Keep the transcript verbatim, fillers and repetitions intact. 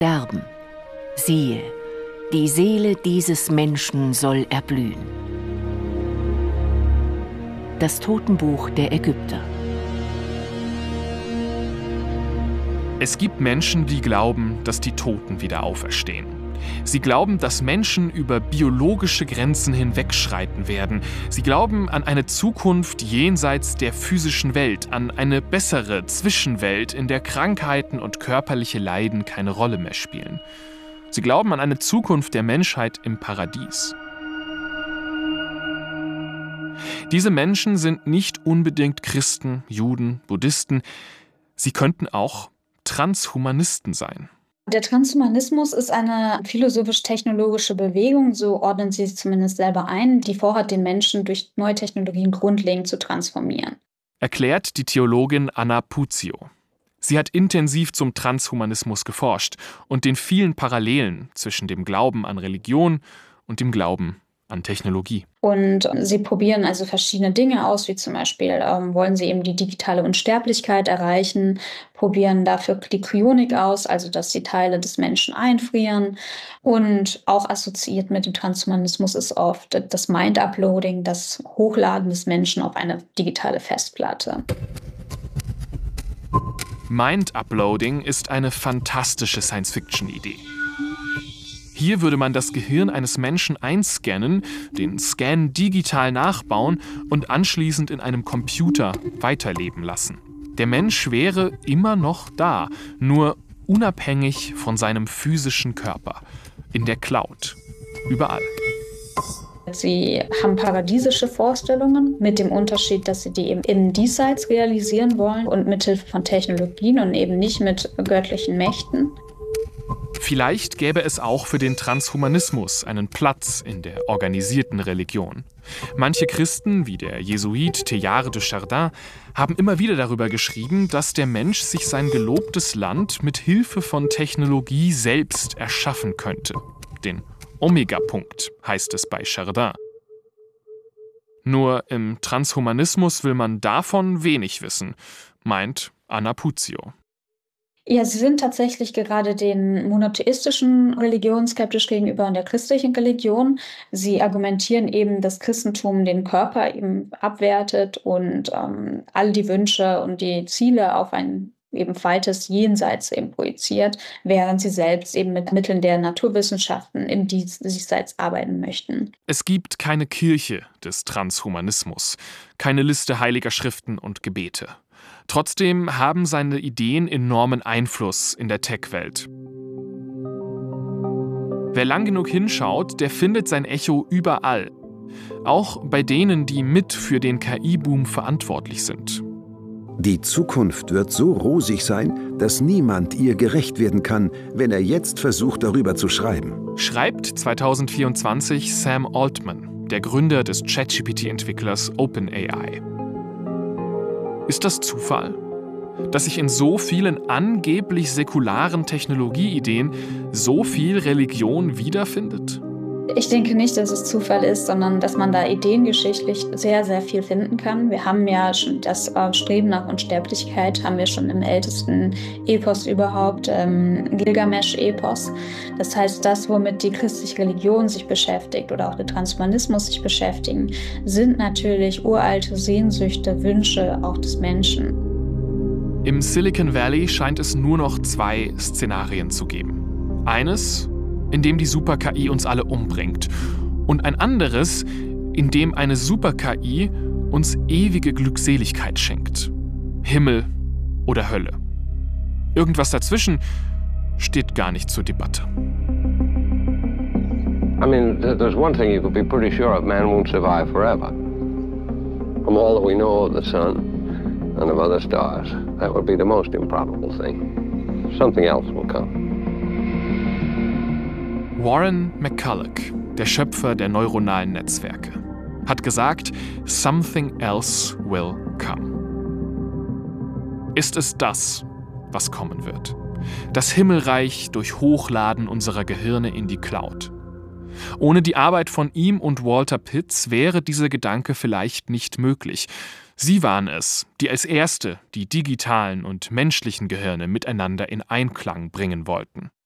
Sterben. Siehe, die Seele dieses Menschen soll erblühen. Das Totenbuch der Ägypter. Es gibt Menschen, die glauben, dass die Toten wieder auferstehen. Sie glauben, dass Menschen über biologische Grenzen hinwegschreiten werden. Sie glauben an eine Zukunft jenseits der physischen Welt, an eine bessere Zwischenwelt, in der Krankheiten und körperliche Leiden keine Rolle mehr spielen. Sie glauben an eine Zukunft der Menschheit im Paradies. Diese Menschen sind nicht unbedingt Christen, Juden, Buddhisten. Sie könnten auch Transhumanisten sein. Der Transhumanismus ist eine philosophisch-technologische Bewegung, so ordnen sie es zumindest selber ein, die vorhat, den Menschen durch neue Technologien grundlegend zu transformieren. Erklärt die Theologin Anna Puzio. Sie hat intensiv zum Transhumanismus geforscht und den vielen Parallelen zwischen dem Glauben an Religion und dem Glauben an Technologie. Und sie probieren also verschiedene Dinge aus, wie zum Beispiel ähm, wollen sie eben die digitale Unsterblichkeit erreichen, probieren dafür die Kryonik aus, also dass sie Teile des Menschen einfrieren. Und auch assoziiert mit dem Transhumanismus ist oft das Mind-Uploading, das Hochladen des Menschen auf eine digitale Festplatte. Mind-Uploading ist eine fantastische Science-Fiction-Idee. Hier würde man das Gehirn eines Menschen einscannen, den Scan digital nachbauen und anschließend in einem Computer weiterleben lassen. Der Mensch wäre immer noch da, nur unabhängig von seinem physischen Körper, in der Cloud, überall. Sie haben paradiesische Vorstellungen, mit dem Unterschied, dass sie die eben im Diesseits realisieren wollen und mithilfe von Technologien und eben nicht mit göttlichen Mächten. Vielleicht gäbe es auch für den Transhumanismus einen Platz in der organisierten Religion. Manche Christen, wie der Jesuit Teilhard de Chardin, haben immer wieder darüber geschrieben, dass der Mensch sich sein gelobtes Land mit Hilfe von Technologie selbst erschaffen könnte. Den Omega-Punkt heißt es bei Chardin. Nur im Transhumanismus will man davon wenig wissen, meint Anna Puzio. Ja, sie sind tatsächlich gerade den monotheistischen Religionen skeptisch gegenüber und der christlichen Religion. Sie argumentieren eben, dass Christentum den Körper eben abwertet und ähm, all die Wünsche und die Ziele auf ein eben weites Jenseits eben projiziert, während sie selbst eben mit Mitteln der Naturwissenschaften im Diesseits arbeiten möchten. Es gibt keine Kirche des Transhumanismus, keine Liste heiliger Schriften und Gebete. Trotzdem haben seine Ideen enormen Einfluss in der Tech-Welt. Wer lang genug hinschaut, der findet sein Echo überall. Auch bei denen, die mit für den K I-Boom verantwortlich sind. Die Zukunft wird so rosig sein, dass niemand ihr gerecht werden kann, wenn er jetzt versucht, darüber zu schreiben. Schreibt zweitausendvierundzwanzig Sam Altman, der Gründer des ChatGPT-Entwicklers OpenAI. Ist das Zufall, dass sich in so vielen angeblich säkularen Technologieideen so viel Religion wiederfindet? Ich denke nicht, dass es Zufall ist, sondern dass man da ideengeschichtlich sehr, sehr viel finden kann. Wir haben ja schon das äh, Streben nach Unsterblichkeit, haben wir schon im ältesten Epos überhaupt, ähm, Gilgamesch-Epos. Das heißt, das, womit die christliche Religion sich beschäftigt oder auch der Transhumanismus sich beschäftigen, sind natürlich uralte Sehnsüchte, Wünsche auch des Menschen. Im Silicon Valley scheint es nur noch zwei Szenarien zu geben. Eines, in dem die Super-K I uns alle umbringt. Und ein anderes, in dem eine Super-K I uns ewige Glückseligkeit schenkt. Himmel oder Hölle. Irgendwas dazwischen steht gar nicht zur Debatte. I mean, there's one thing you could be pretty sure of: man won't survive forever. From all that we know of the sun and of other stars, that would be the most improbable thing. Something else will come. Warren McCulloch, der Schöpfer der neuronalen Netzwerke, hat gesagt, something else will come. Ist es das, was kommen wird? Das Himmelreich durch Hochladen unserer Gehirne in die Cloud. Ohne die Arbeit von ihm und Walter Pitts wäre dieser Gedanke vielleicht nicht möglich. Sie waren es, die als Erste die digitalen und menschlichen Gehirne miteinander in Einklang bringen wollten.